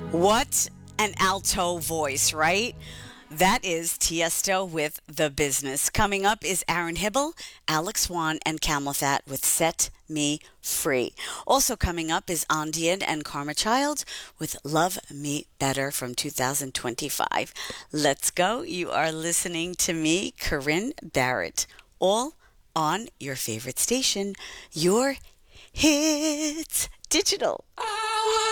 What an alto voice, right? That is Tiesto with The Business. Coming up is Aaron Hibble, Alex Wan, and Camel Fat with Set Me Free. Also coming up is Andian and Karma Child with Love Me Better from 2025. Let's go. You are listening to me, Corinne Barrett, all on your favorite station, your Hits Digital.